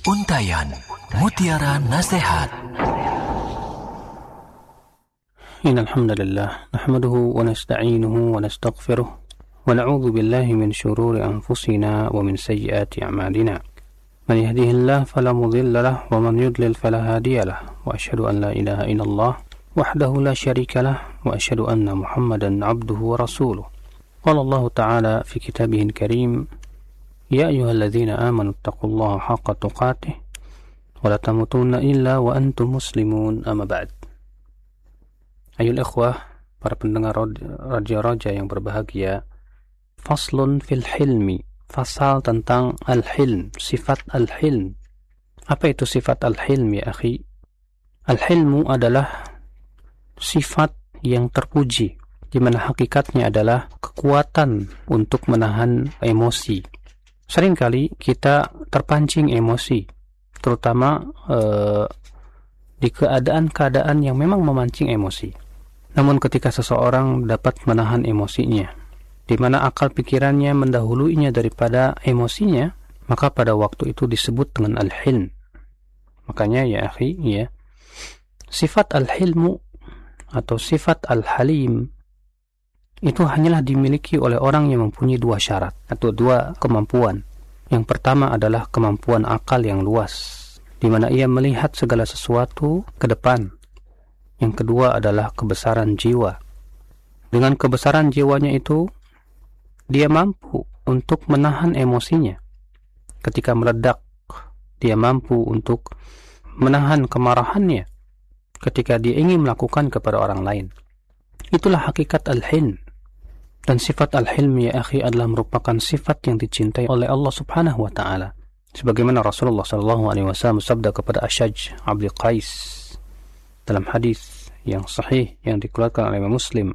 Untayan Mutiara Nasihat. Innal hamdalillah nahmaduhu wa nasta'inuhu wa nastaghfiruh wa na'udzu billahi min shururi anfusina wa min sayyiati a'malina. Man yahdihillahu fala mudilla lahu wa man yudlil fala hadiya lahu. Wa asyhadu an la ilaha illallah wahdahu la syarika lahu wa asyhadu anna Muhammadan 'abduhu wa rasuluh. Qala Allah ta'ala fi kitabihil karim: Ya ayyuhalladzina amanu taqullaha haqqa tuqatih wa la tamutunna illa wa antum muslimun, amma ba'd. Ayol ikhwah, para pendengar raja-raja yang berbahagia, faslun fil hilmi, fasal tentang al-hilm, sifat al-hilm. Apa itu sifat al-hilm ya akhi? Al-hilmu adalah sifat yang terpuji, di mana hakikatnya adalah kekuatan untuk menahan emosi. Seringkali kita terpancing emosi, terutama di keadaan-keadaan yang memang memancing emosi. Namun ketika seseorang dapat menahan emosinya, di mana akal pikirannya mendahuluinya daripada emosinya, maka pada waktu itu disebut dengan al-hilm. Makanya ya akhi, ya, sifat al-hilmu atau sifat al-halim itu hanyalah dimiliki oleh orang yang mempunyai dua syarat atau dua kemampuan. Yang pertama adalah kemampuan akal yang luas, di mana ia melihat segala sesuatu ke depan. Yang kedua adalah kebesaran jiwa. Dengan kebesaran jiwanya itu, dia mampu untuk menahan emosinya. Ketika meledak, dia mampu untuk menahan kemarahannya ketika dia ingin melakukan kepada orang lain. Itulah hakikat al-hilm. Dan sifat al-hilm ya akhi adalah merupakan sifat yang dicintai oleh Allah Subhanahu wa taala. Sebagaimana Rasulullah sallallahu alaihi wasallam bersabda kepada Asyaj Abdul Qais dalam hadis yang sahih yang dikeluarkan oleh Imam Muslim.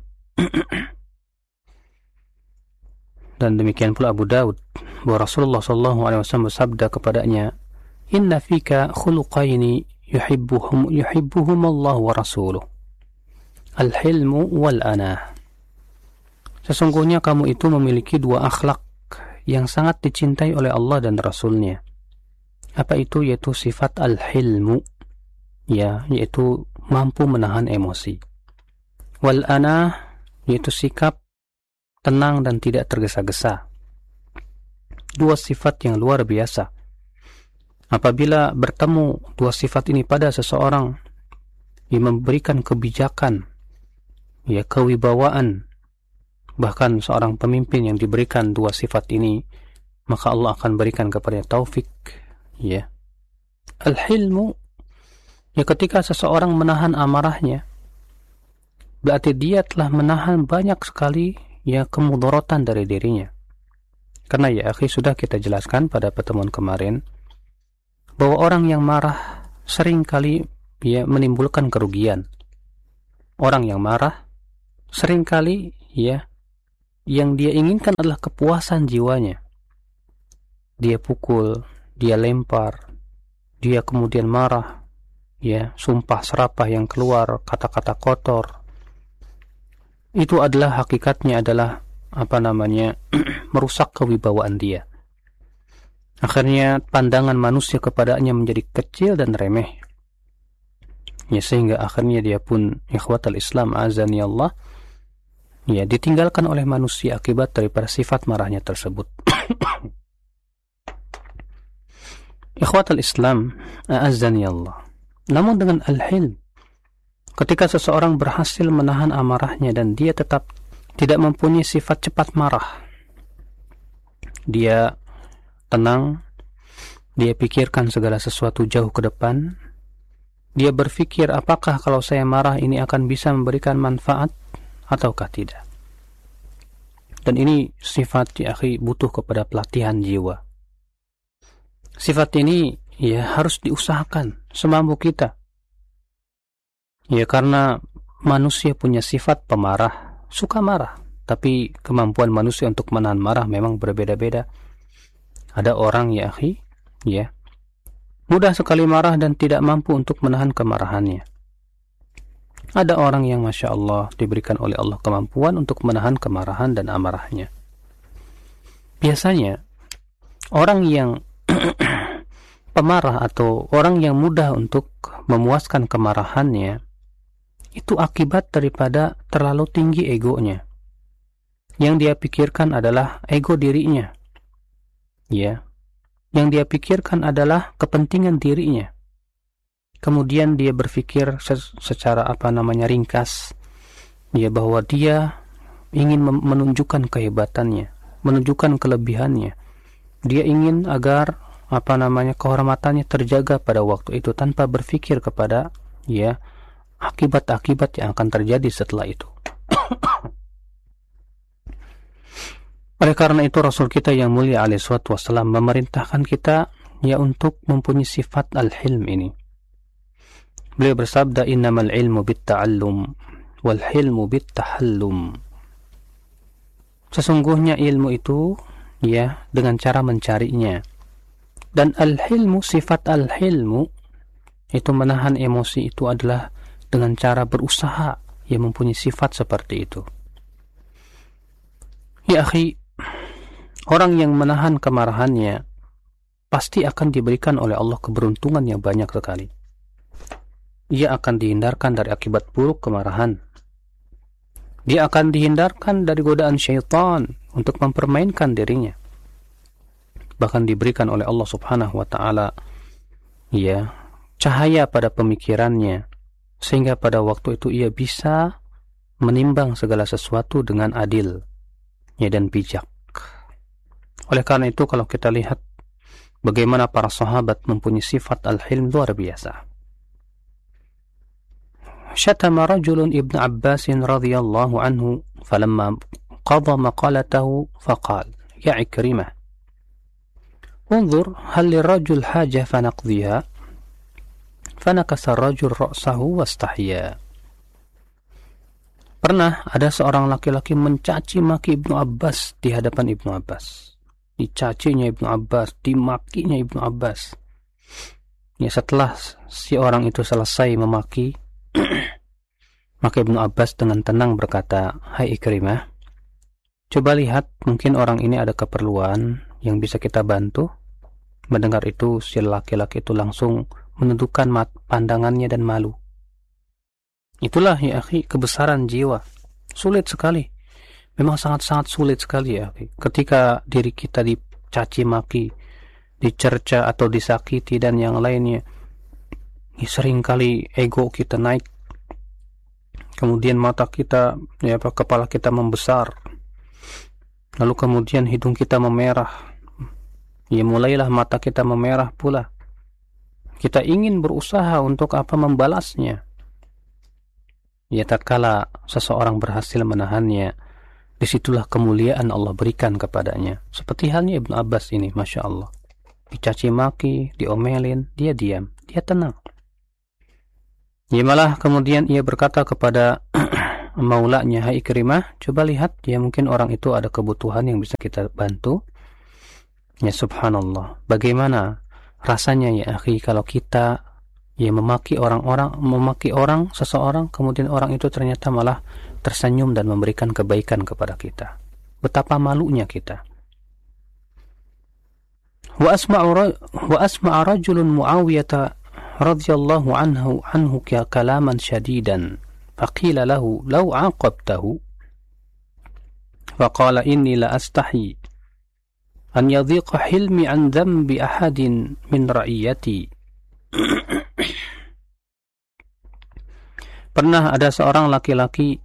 Dan demikian pula Abu Daud, bahwa Rasulullah sallallahu alaihi wasallam bersabda kepadanya, "Inna fika khuluqaini yuhibbuhum Allah wa rasuluh. Al-hilmu wal anah." Sesungguhnya kamu itu memiliki dua akhlak yang sangat dicintai oleh Allah dan Rasulnya. Apa itu? Yaitu sifat al-hilmu, ya, yaitu mampu menahan emosi. Wal anah, yaitu sikap tenang dan tidak tergesa-gesa. Dua sifat yang luar biasa. Apabila bertemu dua sifat ini pada seseorang yang memberikan kebijakan, ya, kewibawaan, bahkan seorang pemimpin yang diberikan dua sifat ini, maka Allah akan berikan kepadanya taufik, ya. Al-hilmu, ya, ketika seseorang menahan amarahnya, berarti dia telah menahan banyak sekali, ya, kemudaratan dari dirinya. Karena ya akhi, sudah kita jelaskan pada pertemuan kemarin bahwa orang yang marah seringkali, ya, menimbulkan kerugian. Orang yang marah seringkali, ya, yang dia inginkan adalah kepuasan jiwanya. Dia pukul, dia lempar, dia kemudian marah, ya, sumpah serapah yang keluar, kata-kata kotor. Itu adalah hakikatnya adalah merusak kewibawaan dia. Akhirnya pandangan manusia kepadanya menjadi kecil dan remeh. Ya, sehingga akhirnya dia pun, ikhwatal Islam azani Allah, ya, ditinggalkan oleh manusia akibat daripada sifat marahnya tersebut. Ikhwatal Islam azani Allah. Namun dengan al-hilm, ketika seseorang berhasil menahan amarahnya dan dia tetap tidak mempunyai sifat cepat marah, dia tenang, dia pikirkan segala sesuatu jauh ke depan, dia berpikir apakah kalau saya marah ini akan bisa memberikan manfaat ataukah tidak. Dan ini sifat ya akhi butuh kepada pelatihan jiwa. Sifat ini ya harus diusahakan semampu kita. Ya, karena manusia punya sifat pemarah, suka marah, tapi kemampuan manusia untuk menahan marah memang berbeda-beda. Ada orang ya akhi, ya, mudah sekali marah dan tidak mampu untuk menahan kemarahannya. Ada orang yang Masya Allah diberikan oleh Allah kemampuan untuk menahan kemarahan dan amarahnya. Biasanya orang yang pemarah atau orang yang mudah untuk memuaskan kemarahannya itu akibat daripada terlalu tinggi egonya. Yang dia pikirkan adalah ego dirinya. Ya. Yang dia pikirkan adalah kepentingan dirinya. Kemudian dia berpikir secara ringkas, ya, bahwa dia ingin menunjukkan kehebatannya, menunjukkan kelebihannya. Dia ingin agar kehormatannya terjaga pada waktu itu tanpa berpikir kepada, ya, akibat-akibat yang akan terjadi setelah itu. Oleh karena itu Rasul kita yang mulia alaihi salatu wassalam memerintahkan kita, ya, untuk mempunyai sifat al-hilm ini. Beliau bersabda, innamal ilmu bitta'allum wal hilmu bittahallum. Sesungguhnya ilmu itu, ya, dengan cara mencarinya. Dan al-hilmu, sifat al-hilmu itu menahan emosi, itu adalah dengan cara berusaha, ya, mempunyai sifat seperti itu. Ya akhi, orang yang menahan kemarahannya pasti akan diberikan oleh Allah keberuntungan yang banyak sekali. Ia akan dihindarkan dari akibat buruk kemarahan. Dia akan dihindarkan dari godaan syaitan untuk mempermainkan dirinya. Bahkan diberikan oleh Allah Subhanahu wa taala, ya, cahaya pada pemikirannya, sehingga pada waktu itu ia bisa menimbang segala sesuatu dengan adil, ya, dan bijak. Oleh karena itu kalau kita lihat bagaimana para sahabat mempunyai sifat al-hilm luar biasa. Syatama rajulun Ibn Abbas radhiyallahu anhu falamma qadha maqalatahu faqal ya Ikrimah unzur hal lirajul haja fanaqdhiha fanakasa rajul ra'sahu wastahya. Pernah ada seorang laki-laki mencaci maki Ibnu Abbas di hadapan Ibnu Abbas. Dicacinya Ibnu Abbas, dimakinya Ibnu Abbas. Ya, setelah si orang itu selesai memaki, maka Ibnu Abbas dengan tenang berkata, hai Ikrimah, coba lihat, mungkin orang ini ada keperluan yang bisa kita bantu. Mendengar itu, si laki-laki itu langsung menundukkan pandangannya dan malu. Itulah, ya akhi, kebesaran jiwa. Sulit sekali. Memang sangat-sangat sulit sekali, ya akhi. Ketika diri kita dicaci maki, dicerca atau disakiti dan yang lainnya, ya, seringkali ego kita naik. Kemudian mata kita, ya, kepala kita membesar. Lalu kemudian hidung kita memerah. Ya, mulailah mata kita memerah pula. Kita ingin berusaha untuk membalasnya. Ya, tatkala seseorang berhasil menahannya, disitulah kemuliaan Allah berikan kepadanya. Seperti halnya Ibnu Abbas ini, Masya Allah. Dicaci maki, diomelin, dia diam, dia tenang. Ya, malah kemudian ia berkata kepada maulanya, hai Ikrimah, coba lihat, ya, mungkin orang itu ada kebutuhan yang bisa kita bantu. Ya, subhanallah, bagaimana rasanya, ya akhi, kalau kita, ya, memaki seseorang, kemudian orang itu ternyata malah tersenyum dan memberikan kebaikan kepada kita. Betapa malunya kita. Wa asma'a rajulun Muawiyah radhiyallahu anhu kalaman syadidan faqila lahu law aqabtahu faqala inni la astahi an yadhiqa hilmi an dhanbi ahadin min ra'iyati. Pernah ada seorang laki-laki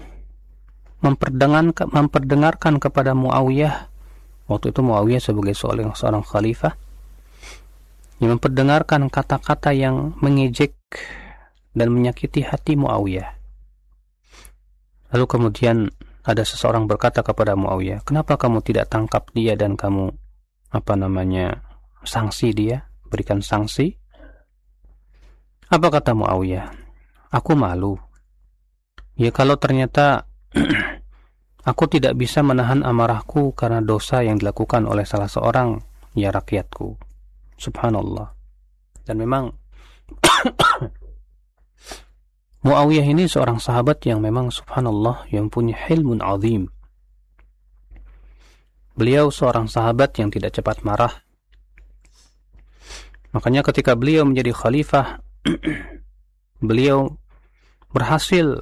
memperdengarkan kepada Muawiyah, waktu itu Muawiyah sebagai seorang khalifah, yang memperdengarkan kata-kata yang mengejek dan menyakiti hati Muawiyah. Lalu kemudian ada seseorang berkata kepada Muawiyah, kenapa kamu tidak tangkap dia dan kamu sanksi dia, berikan sanksi? Apa kata Muawiyah? Aku malu. Ya, kalau ternyata aku tidak bisa menahan amarahku karena dosa yang dilakukan oleh salah seorang, ya, rakyatku. Subhanallah. Dan memang Muawiyah ini seorang sahabat yang memang subhanallah yang punya hilmun azim. Beliau seorang sahabat yang tidak cepat marah. Makanya ketika beliau menjadi khalifah, beliau berhasil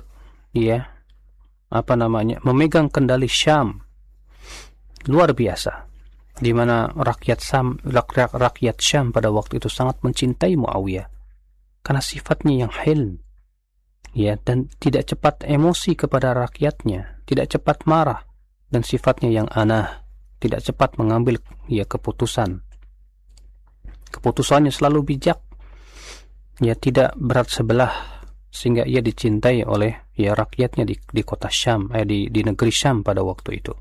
memegang kendali Syam. Luar biasa. Di mana rakyat Syam pada waktu itu sangat mencintai Muawiyah karena sifatnya yang hilm, dan tidak cepat emosi kepada rakyatnya, tidak cepat marah, dan sifatnya yang anah, tidak cepat mengambil keputusan. Keputusannya selalu bijak, tidak berat sebelah, sehingga ia dicintai oleh rakyatnya di kota Syam, di negeri Syam pada waktu itu.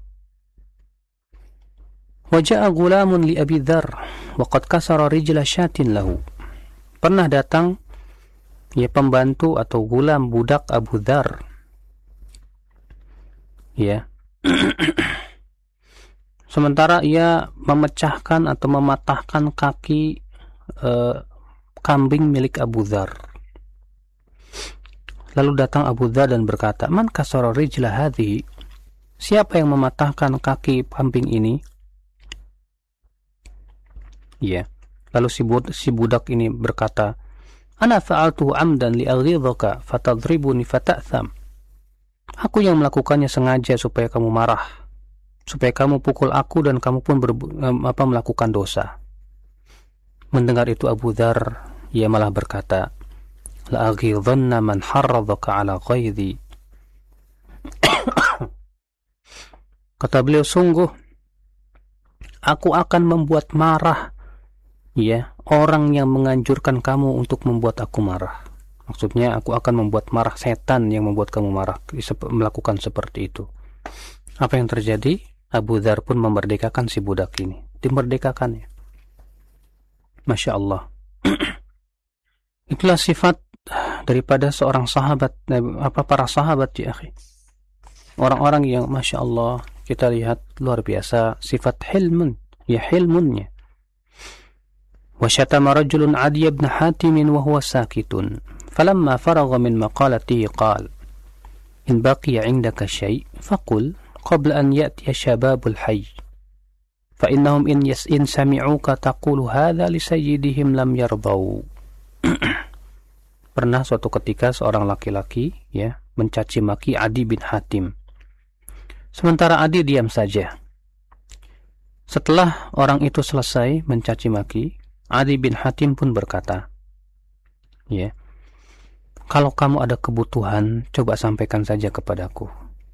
Waja'a gulamun li Abi Dzar wa qad kasara rijla syatin lahu. Pernah datang pembantu atau gulam budak Abu Dzar. Sementara ia memecahkan atau mematahkan kaki kambing milik Abu Dzar. Lalu datang Abu Dzar dan berkata, "Man kasara rijla hadhihi?" Siapa yang mematahkan kaki kambing ini? Lalu si budak ini berkata, "Ana fa'altuhu amdan li'aghidhaka fatadribuni fata'tham." Aku yang melakukannya sengaja supaya kamu marah, supaya kamu pukul aku dan kamu pun melakukan dosa. Mendengar itu Abu Dzar, ia malah berkata, "La'aghidhanna man harradhaka 'ala ghaidhi." Kata beliau, sungguh aku akan membuat marah orang yang menganjurkan kamu untuk membuat aku marah. Maksudnya aku akan membuat marah setan yang membuat kamu marah, melakukan seperti itu. Apa yang terjadi? Abu Dzar pun memerdekakan si budak ini. Dimerdekakannya. Masya Allah. Itulah sifat daripada seorang sahabat, para sahabat ya akhi. Orang-orang yang Masya Allah, kita lihat luar biasa sifat hilmunnya. وشتم رجل عدي بن حاتم وهو ساكت فلما فرغ من مقالته قال إن بقي عندك شيء فقل قبل أن يأتي شباب الحي فإنهم إن سمعوك تقول هذا لسيدهم لم يرضوا. Pernah suatu ketika seorang laki-laki mencaci maki Adi bin Hatim. Sementara Adi diam saja. Setelah orang itu selesai mencaci maki, Adi bin Hatim pun berkata, kalau kamu ada kebutuhan, coba sampaikan saja kepadaku.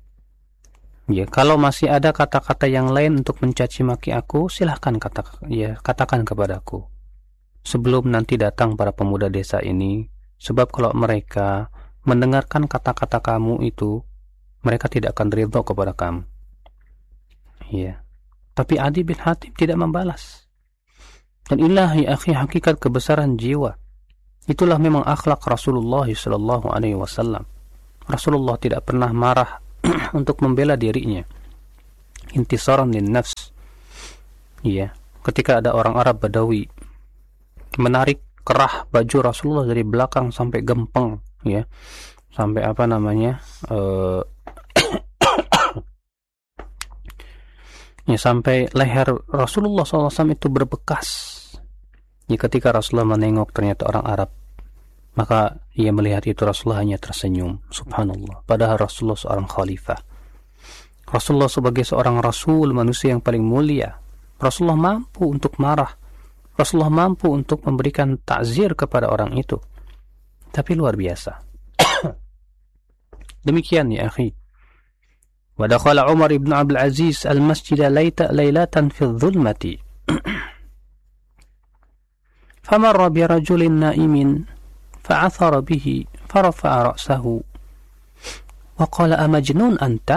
Kalau masih ada kata-kata yang lain untuk mencaci maki aku, silahkan katakan kepadaku. Sebelum nanti datang para pemuda desa ini, sebab kalau mereka mendengarkan kata-kata kamu itu, mereka tidak akan ridho kepada kamu. Tapi Adi bin Hatim tidak membalas. Dan inilah ya akhi hakikat kebesaran jiwa. Itulah memang akhlak Rasulullah sallallahu alaihi wasallam. Rasulullah tidak pernah marah untuk membela dirinya. Intisaran lin nafs. Ketika ada orang Arab Badawi menarik kerah baju Rasulullah dari belakang sampai gempeng, sampai sampai leher Rasulullah SAW itu berbekas. Ketika Rasulullah menengok ternyata orang Arab, maka ia melihat itu Rasulullah hanya tersenyum. Subhanallah. Padahal Rasulullah seorang khalifah. Rasulullah sebagai seorang Rasul, manusia yang paling mulia. Rasulullah mampu untuk marah. Rasulullah mampu untuk memberikan ta'zir kepada orang itu. Tapi luar biasa. Demikian ya akhi. Wa dakhala Umar ibn Abdul Aziz al-masjid laylatan fi dhulmati. فمر برجل نائم فعثر به فرفع رأسه وقال أمجنون أنت؟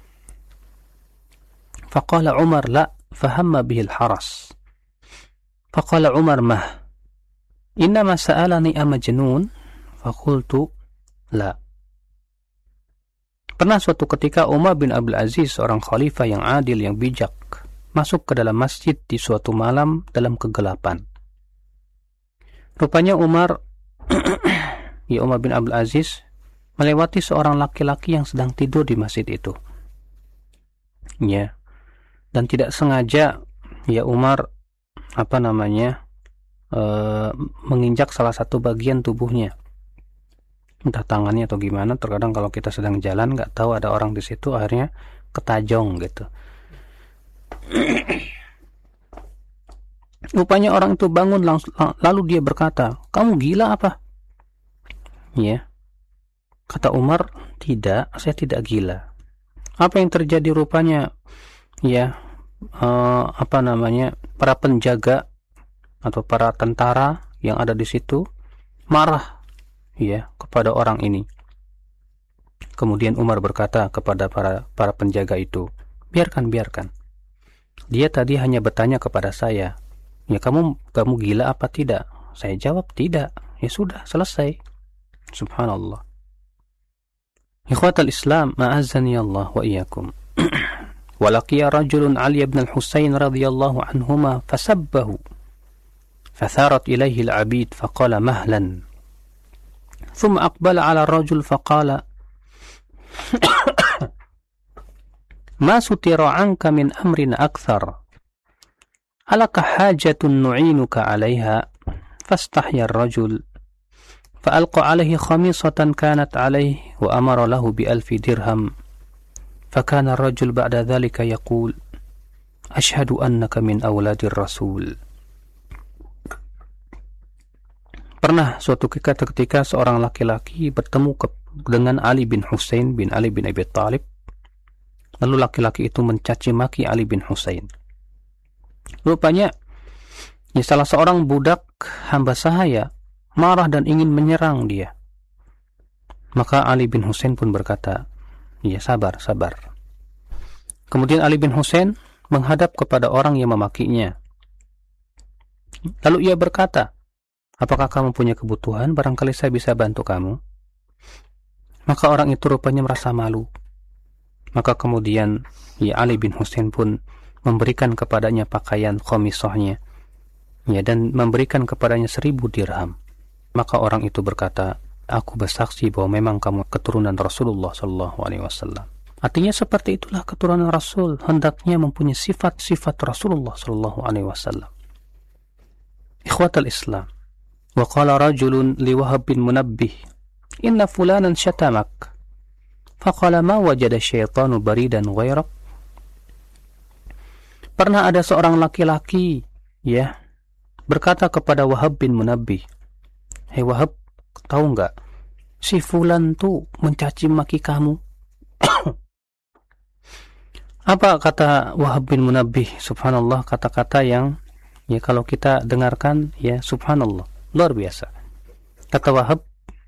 فقال عمر لا فهم به الحرس فقال عمر مه إنما سألني أمجنون فقلت لا. Pernah suatu ketika Umar bin Abdul Aziz, seorang khalifah yang adil, yang bijak, masuk ke dalam masjid di suatu malam dalam kegelapan. Rupanya Umar bin Abdul Aziz melewati seorang laki-laki yang sedang tidur di masjid itu. Dan tidak sengaja Umar menginjak salah satu bagian tubuhnya, entah tangannya atau gimana. Terkadang kalau kita sedang jalan nggak tahu ada orang di situ, akhirnya ketajong gitu. Rupanya orang itu bangun lalu dia berkata, "Kamu gila apa?" Ya. Kata Umar, "Tidak, saya tidak gila." Apa yang terjadi rupanya? Ya, para penjaga atau para tentara yang ada di situ marah ya kepada orang ini. Kemudian Umar berkata kepada para penjaga itu, biarkan. Dia tadi hanya bertanya kepada saya, ya kamu gila apa tidak? Saya jawab tidak. Ya sudah, selesai. Subhanallah. Ikhwatal Islam, ma'azzani Allah wa iyyakum. Walaqiya rajulun Ali ibn al-Husayn radhiyallahu anhuma fasabbahu. Fatharat ilayhi al-'abid faqala mahlan. Thumma aqbala 'ala ar-rajul faqala ما ستر عنك من أمر أكثر ألك حاجة نعينك عليها فاستحيا الرجل فألقى عليه خميصة كانت عليه وأمر له ب1000 درهم فكان الرجل بعد ذلك يقول أشهد أنك من أولاد الرسول. Pernah suatu ketika seorang laki-laki bertemu dengan Ali bin Husain bin Ali bin Abi Thalib. Lalu laki-laki itu mencaci maki Ali bin Husain. Rupanya salah seorang budak hamba sahaya marah dan ingin menyerang dia. Maka Ali bin Husain pun berkata, "Ya sabar." Kemudian Ali bin Husain menghadap kepada orang yang memakinya. Lalu ia berkata, "Apakah kamu punya kebutuhan? Barangkali saya bisa bantu kamu." Maka orang itu rupanya merasa malu. Maka kemudian Ali bin Husain pun memberikan kepadanya pakaian khomisohnya, dan memberikan kepadanya 1000 dirham. Maka orang itu berkata, "Aku bersaksi bahwa memang kamu keturunan Rasulullah SAW." Artinya seperti itulah keturunan Rasul, hendaknya mempunyai sifat-sifat Rasulullah SAW. Ikhwatal Islam, wa qala rajulun li Wahab bin Munabbih, "Inna fulanan syatamak." Faqala ma wajada syaitanu baridan ghairak. Pernah ada seorang laki-laki berkata kepada Wahab bin Munabbih, "Hei Wahab, tahu enggak si fulan tuh mencaci maki kamu?" Apa kata Wahab bin Munabbih? Subhanallah, kata-kata yang kalau kita dengarkan subhanallah, luar biasa. Kata Wahab,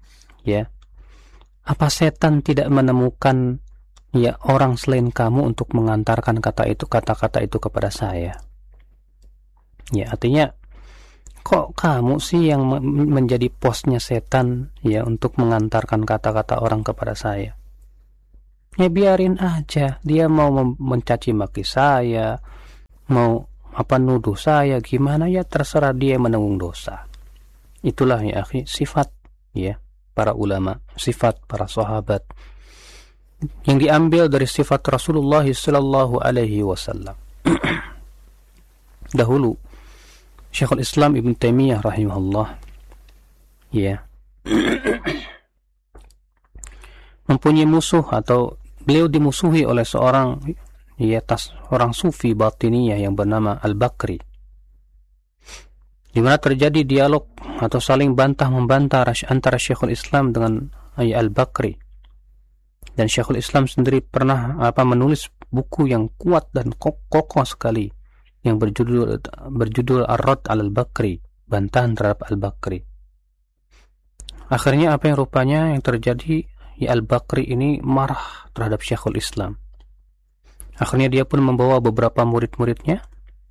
apa setan tidak menemukan orang selain kamu untuk mengantarkan kata-kata itu kepada saya? Artinya kok kamu sih yang menjadi posnya setan untuk mengantarkan kata-kata orang kepada saya? Biarin aja, dia mau mencaci maki saya, mau nuduh saya gimana, terserah dia menanggung dosa. Itulah sifat para ulama, sifat para sahabat yang diambil dari sifat Rasulullah sallallahu alaihi wasallam. Dahulu Syekhul Islam Ibn Taimiyah rahimahullah mempunyai musuh, atau beliau dimusuhi oleh seorang sufi batiniyah yang bernama Al-Bakri, di mana terjadi dialog atau saling bantah-membantah antara Syekhul Islam dengan Al-Bakri. Dan Syekhul Islam sendiri pernah menulis buku yang kuat dan kokoh sekali yang berjudul Ar-Radd 'ala Al-Bakri, bantahan terhadap Al-Bakri. Akhirnya apa yang rupanya yang terjadi, Al-Bakri ini marah terhadap Syekhul Islam. Akhirnya dia pun membawa beberapa murid-muridnya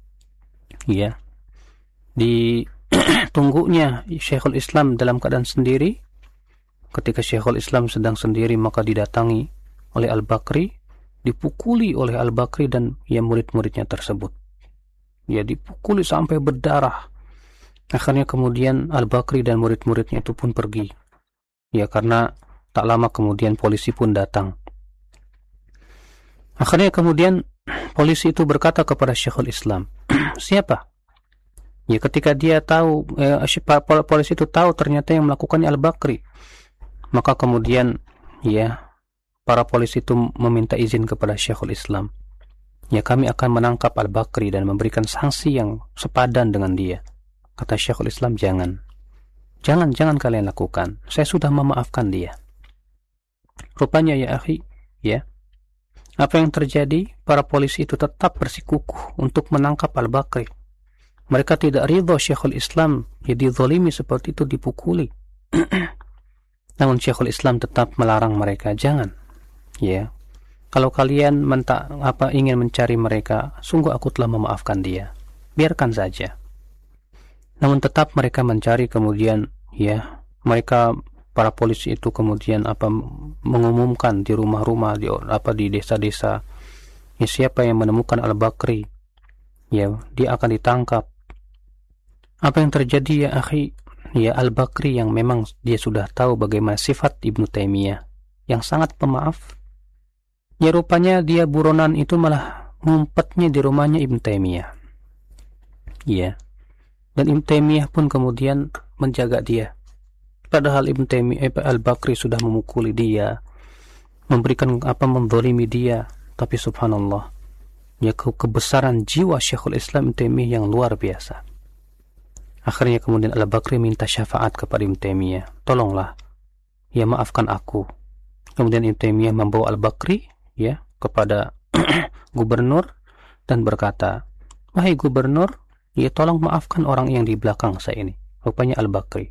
di tunggunya Syekhul Islam dalam keadaan sendiri. Ketika Syekhul Islam sedang sendiri, maka didatangi oleh Al-Bakri, dipukuli oleh Al-Bakri dan murid-muridnya tersebut. Dipukuli sampai berdarah. Akhirnya kemudian Al-Bakri dan murid-muridnya itu pun pergi. Karena tak lama kemudian polisi pun datang. Akhirnya kemudian polisi itu berkata kepada Syekhul Islam, "Siapa Ya, ketika dia tahu, polisi itu tahu ternyata yang melakukannya Al-Bakri, maka kemudian ya para polisi itu meminta izin kepada Syekhul Islam. Ya, kami akan menangkap Al-Bakri dan memberikan sanksi yang sepadan dengan dia. Kata Syekhul Islam, jangan kalian lakukan. Saya sudah memaafkan dia. Rupanya ya akhi, ya, apa yang terjadi? Para polisi itu tetap bersikukuh untuk menangkap Al-Bakri. Mereka tidak ridho Syekhul Islam dizalimi seperti itu, dipukuli. Namun Syekhul Islam tetap melarang mereka, jangan. Ya, kalau kalian ingin mencari mereka, sungguh aku telah memaafkan dia. Biarkan saja. Namun tetap mereka mencari, kemudian ya, mereka para polisi itu kemudian mengumumkan di rumah-rumah, di desa-desa, ya, siapa yang menemukan Al-Bakri, ya, dia akan ditangkap. Apa yang terjadi ya akhi? Ya, Al-Bakri yang memang dia sudah tahu bagaimana sifat Ibnu Taimiyah yang sangat pemaaf, ya rupanya dia buronan itu malah ngumpetnya di rumahnya Ibnu Taimiyah. Ya. Dan Ibnu Taimiyah pun kemudian menjaga dia. Padahal Ibnu Taimiyah Al-Bakri sudah memukuli dia, memberikan menzalimi dia, tapi subhanallah, ya kebesaran jiwa Syekhul Islam Ibnu Taimiyah yang luar biasa. Akhirnya kemudian Al-Bakri minta syafaat kepada Ibnu Taimiyah, tolonglah, ya maafkan aku. Kemudian Ibnu Taimiyah membawa Al-Bakri ya kepada gubernur dan berkata, wahai gubernur, ya tolong maafkan orang yang di belakang saya ini. Rupanya Al-Bakri.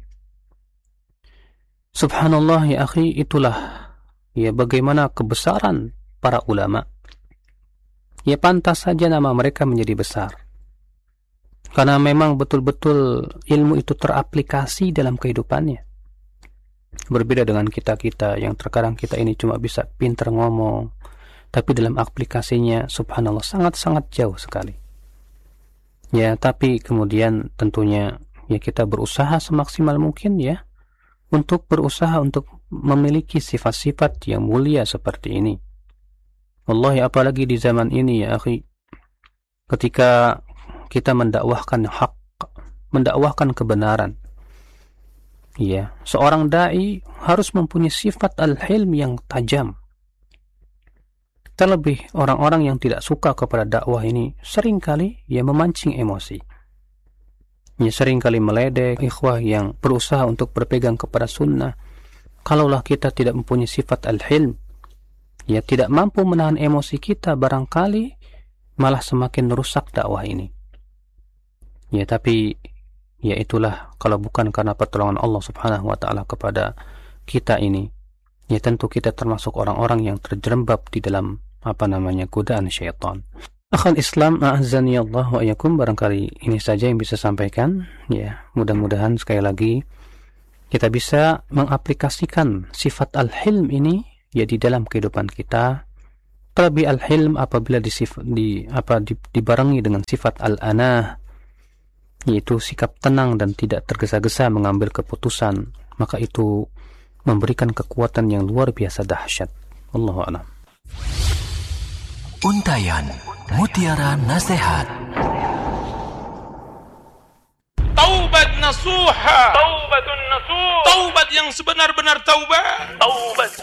Subhanallah ya akhi, itulah ya bagaimana kebesaran para ulama. Ya pantas saja nama mereka menjadi besar, karena memang betul-betul ilmu itu teraplikasi dalam kehidupannya. Berbeda dengan kita yang terkadang kita ini cuma bisa pintar ngomong, tapi dalam aplikasinya subhanallah sangat-sangat jauh sekali. Ya, tapi kemudian tentunya ya kita berusaha semaksimal mungkin ya untuk berusaha untuk memiliki sifat-sifat yang mulia seperti ini. Wallahi, apalagi di zaman ini ya akhi, ketika kita mendakwahkan hak, mendakwahkan kebenaran, ya, seorang dai harus mempunyai sifat al-hilm yang tajam. Terlebih orang-orang yang tidak suka kepada dakwah ini seringkali ya memancing emosi. Ya, seringkali meledek ikhwah yang berusaha untuk berpegang kepada sunnah. Kalaulah kita tidak mempunyai sifat al-hilm, ya tidak mampu menahan emosi kita, barangkali malah semakin merusak dakwah ini. Ya, tapi ya itulah, kalau bukan karena pertolongan Allah Subhanahu wa taala kepada kita ini, ya tentu kita termasuk orang-orang yang terjerembab di dalam godaan syaitan. Akhal Islam, a'azzani Allah wa iyyakum, barangkali ini saja yang bisa sampaikan. Ya, mudah-mudahan sekali lagi kita bisa mengaplikasikan sifat al-hilm ini ya di dalam kehidupan kita. Terlebih al-hilm apabila dibarengi dengan sifat al-anah, yaitu sikap tenang dan tidak tergesa-gesa mengambil keputusan, maka itu memberikan kekuatan yang luar biasa dahsyat. Wallahu a'lam. Untayan Mutiara Nasihat. Taubat nasuha. Taubatun nasuh. Taubat yang sebenar-benar taubat. Taubat